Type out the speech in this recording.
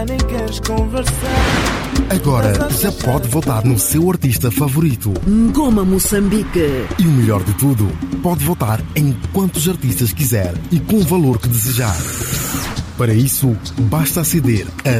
Nem queres conversar. Agora já pode votar no seu artista favorito. Ngoma Moçambique. E o melhor de tudo, pode votar em quantos artistas quiser e com o valor que desejar. Para isso, basta aceder a